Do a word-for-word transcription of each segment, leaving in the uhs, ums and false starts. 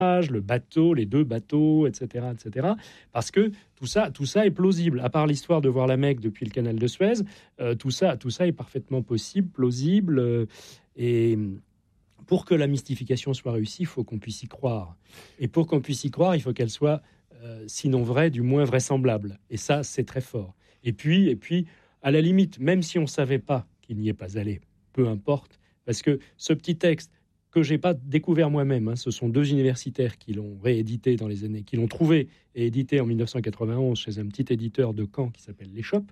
le bateau, les deux bateaux, et cetera, et cetera. Parce que tout ça, tout ça est plausible. À part l'histoire de voir la Mecque depuis le canal de Suez, euh, tout ça, tout ça est parfaitement possible, plausible. Euh, et pour que la mystification soit réussie, il faut qu'on puisse y croire. Et pour qu'on puisse y croire, il faut qu'elle soit, euh, sinon vraie, du moins vraisemblable. Et ça, c'est très fort. Et puis, et puis, à la limite, même si on ne savait pas qu'il n'y est pas allé, peu importe, parce que ce petit texte que j'ai pas découvert moi-même, hein, ce sont deux universitaires qui l'ont réédité dans les années, qui l'ont trouvé et édité en dix-neuf cent quatre-vingt-onze chez un petit éditeur de Caen qui s'appelle l'Échoppe.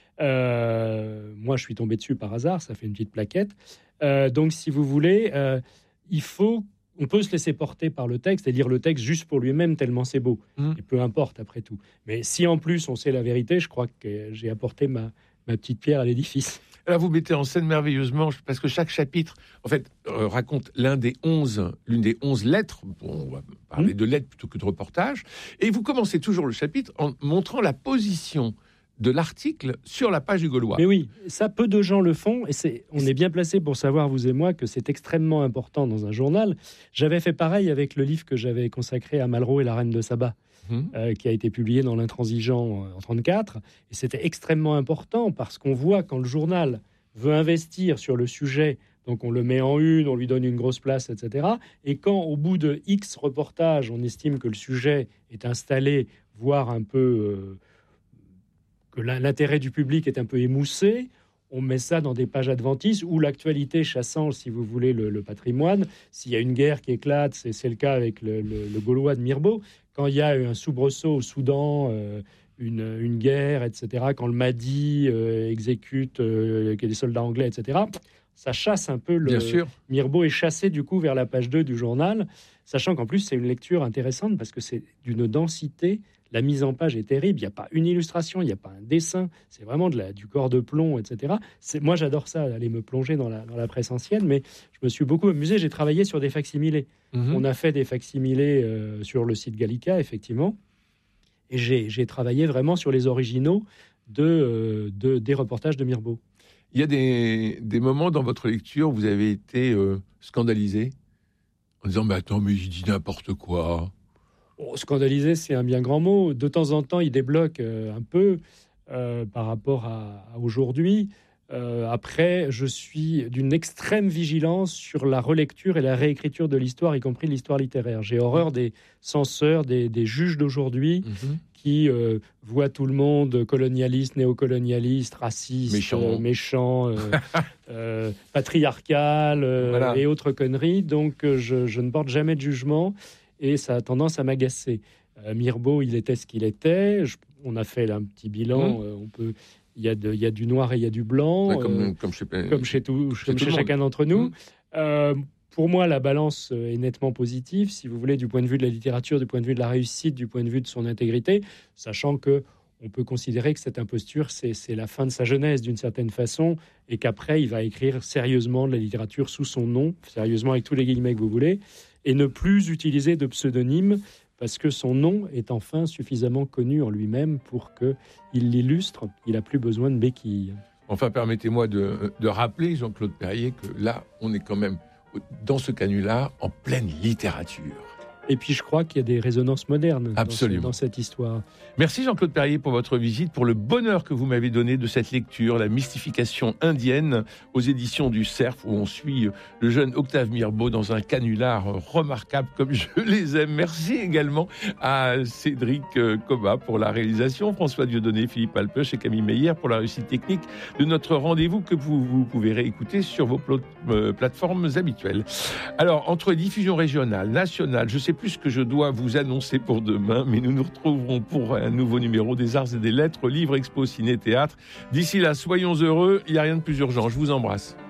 Euh, moi, je suis tombé dessus par hasard, ça fait une petite plaquette. Euh, donc, si vous voulez, euh, il faut, on peut se laisser porter par le texte et lire le texte juste pour lui-même, tellement c'est beau. Mmh. Et peu importe, après tout. Mais si en plus on sait la vérité, je crois que j'ai apporté ma, ma petite pierre à l'édifice. Là, vous mettez en scène merveilleusement, parce que chaque chapitre, en fait, euh, raconte l'un des onze, l'une des onze lettres. Bon, on va parler mmh. de lettres plutôt que de reportages. Et vous commencez toujours le chapitre en montrant la position de l'article sur la page du Gaulois. Mais oui, ça, peu de gens le font, et c'est, on est bien placé pour savoir, vous et moi, que c'est extrêmement important dans un journal. J'avais fait pareil avec le livre que j'avais consacré à Malraux et la reine de Saba. Mmh. Euh, qui a été publié dans l'Intransigeant en trente-quatre, et c'était extrêmement important parce qu'on voit quand le journal veut investir sur le sujet, donc on le met en une, on lui donne une grosse place, et cetera. Et quand au bout de X reportages, on estime que le sujet est installé, voire un peu euh, que l'intérêt du public est un peu émoussé, on met ça dans des pages adventices où l'actualité chassant, si vous voulez, le, le patrimoine. S'il y a une guerre qui éclate, c'est, c'est le cas avec le, le, le Gaulois de Mirbeau. Quand il y a un soubresaut au Soudan, euh, une, une guerre, et cetera, quand le Mahdi euh, exécute euh, des soldats anglais, et cetera, ça chasse un peu le... Bien sûr. Mirbeau est chassé du coup vers la page deux du journal, sachant qu'en plus c'est une lecture intéressante parce que c'est d'une densité. La mise en page est terrible, il n'y a pas une illustration, il n'y a pas un dessin, c'est vraiment de la, du corps de plomb, et cetera. C'est, moi, j'adore ça, aller me plonger dans la, dans la presse ancienne, mais je me suis beaucoup amusé, j'ai travaillé sur des facsimilés. Mmh. On a fait des facsimilés euh, sur le site Gallica, effectivement, et j'ai, j'ai travaillé vraiment sur les originaux de, euh, de, des reportages de Mirbeau. Il y a des, des moments dans votre lecture où vous avez été euh, scandalisé, en disant « mais attends, mais il dit n'importe quoi ». Oh, scandalisé, c'est un bien grand mot. De temps en temps, il débloque euh, un peu euh, par rapport à, à aujourd'hui. Euh, après, je suis d'une extrême vigilance sur la relecture et la réécriture de l'histoire, y compris de l'histoire littéraire. J'ai horreur des censeurs, des, des juges d'aujourd'hui mmh. qui euh, voient tout le monde colonialiste, néocolonialiste, raciste, méchant, euh, méchant euh, euh, patriarcal euh, voilà. et autres conneries. Donc, je, je ne porte jamais de jugement. Et ça a tendance à m'agacer. Euh, Mirbeau, il était ce qu'il était. Je, on a fait là, un petit bilan. Mmh. Euh, on peut, il y a de, il y a du noir et il y a du blanc, ouais, comme, euh, comme chez, comme chez, tout, chez, comme chez chacun d'entre nous. Mmh. Euh, pour moi, la balance est nettement positive, si vous voulez, du point de vue de la littérature, du point de vue de la réussite, du point de vue de son intégrité, sachant que on peut considérer que cette imposture, c'est, c'est la fin de sa jeunesse d'une certaine façon, et qu'après, il va écrire sérieusement de la littérature sous son nom, sérieusement avec tous les guillemets que vous voulez, et ne plus utiliser de pseudonyme parce que son nom est enfin suffisamment connu en lui-même pour qu'il l'illustre. Il n'a plus besoin de béquilles. Enfin, permettez-moi de, de rappeler, Jean-Claude Perrier, que là, on est quand même, dans ce canular, en pleine littérature. Et puis, je crois qu'il y a des résonances modernes Absolument. Dans, dans cette histoire. Merci Jean-Claude Perrier pour votre visite, pour le bonheur que vous m'avez donné de cette lecture, La mystification indienne, aux éditions du Cerf, où on suit le jeune Octave Mirbeau dans un canular remarquable comme je les aime. Merci également à Cédric Coba pour la réalisation, François Dieudonné, Philippe Alpeuch et Camille Meyer pour la réussite technique de notre rendez-vous que vous, vous pouvez réécouter sur vos pl- euh, plateformes habituelles. Alors, entre diffusion régionale, nationale, je sais plus ce que je dois vous annoncer pour demain, mais nous nous retrouverons pour un nouveau numéro des Arts et des Lettres, livres, expos, ciné, théâtre. D'ici là, soyons heureux, il n'y a rien de plus urgent. Je vous embrasse.